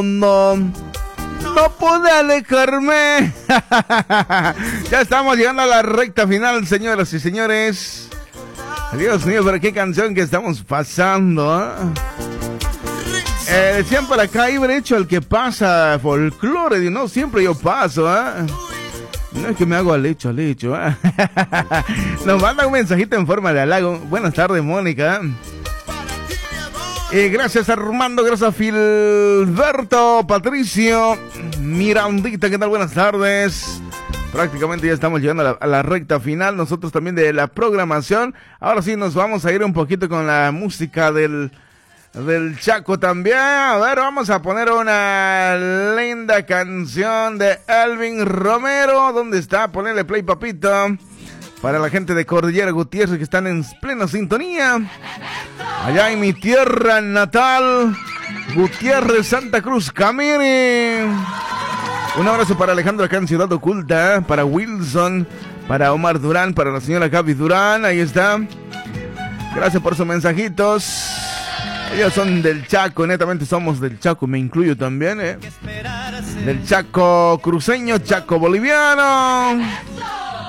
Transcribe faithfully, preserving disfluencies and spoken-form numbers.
No, no pude alejarme. Ya estamos llegando a la recta final, señoras y señores. Dios mío, pero qué canción que estamos pasando, ¿eh? Eh, decían por acá, Iber hecho el que pasa folclore. Digo, no, siempre yo paso, ¿eh? No es que me hago al hecho, al hecho, ¿eh? Nos mandan un mensajito en forma de halago. Buenas tardes, Mónica. Eh, gracias Armando, gracias Filberto, Patricio, Mirandita, ¿qué tal? Buenas tardes. Prácticamente ya estamos llegando a la, a la recta final, nosotros también de la programación. Ahora sí nos vamos a ir un poquito con la música del, del Chaco también. A ver, vamos a poner una linda canción de Elvin Romero. ¿Dónde está? Ponele play, papito. Para la gente de Cordillera Gutiérrez que están en plena sintonía. Allá en mi tierra natal, Gutiérrez, Santa Cruz, Camiri. Un abrazo para Alejandro acá en Ciudad Oculta, para Wilson, para Omar Durán, para la señora Gaby Durán, ahí está. Gracias por sus mensajitos. Ellos son del Chaco, netamente somos del Chaco, me incluyo también, ¿eh? Del Chaco cruceño, Chaco boliviano.